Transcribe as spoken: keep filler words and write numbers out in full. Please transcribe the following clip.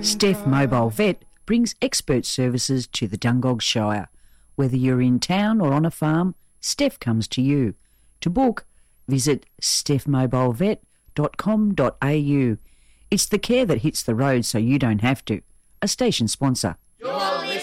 Steph Mobile Vet brings expert services to the Dungog Shire. Whether you're in town or on a farm, Steph comes to you. To book, visit steph mobile vet dot com dot a u. It's the care that hits the road so you don't have to. A station sponsor. You're